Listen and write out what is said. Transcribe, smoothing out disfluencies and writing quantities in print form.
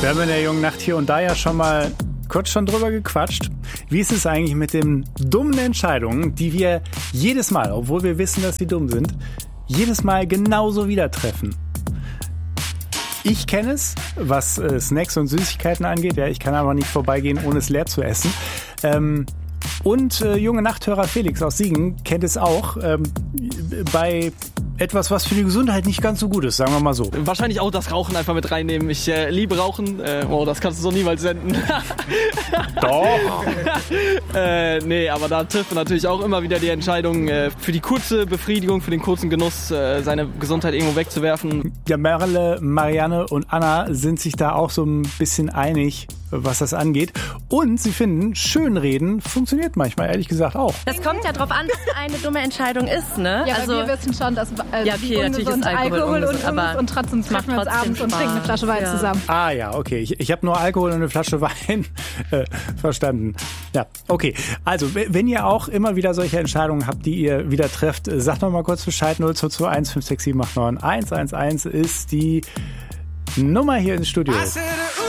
Wir haben in der jungen Nacht hier und da ja kurz schon drüber gequatscht. Wie ist es eigentlich mit den dummen Entscheidungen, die wir jedes Mal, obwohl wir wissen, dass sie dumm sind, jedes Mal genauso wieder treffen? Ich kenne es, was Snacks und Süßigkeiten angeht. Ja, ich kann aber nicht vorbeigehen, ohne es leer zu essen. Und junge Nachthörer Felix aus Siegen kennt es auch bei etwas, was für die Gesundheit nicht ganz so gut ist, sagen wir mal so. Wahrscheinlich auch das Rauchen einfach mit reinnehmen. Ich liebe Rauchen. Das kannst du so niemals senden. Doch. Nee, aber da trifft man natürlich auch immer wieder die Entscheidung, für die kurze Befriedigung, für den kurzen Genuss, seine Gesundheit irgendwo wegzuwerfen. Ja, Merle, Marianne und Anna sind sich da auch so ein bisschen einig, was das angeht. Und sie finden, Schönreden funktioniert manchmal, ehrlich gesagt, auch. Das kommt ja drauf an, was eine dumme Entscheidung ist, ne? Ja, also, wir wissen schon, dass ja, okay, natürlich ist Alkohol ungesund, und trotzdem treffen wir uns abends und trinken eine Flasche Wein zusammen. Ah ja, okay. Ich habe nur Alkohol und eine Flasche Wein verstanden. Ja, okay. Also, wenn ihr auch immer wieder solche Entscheidungen habt, die ihr wieder trefft, sagt noch mal kurz Bescheid. 0221 567 89 111 ist die Nummer hier ins Studio.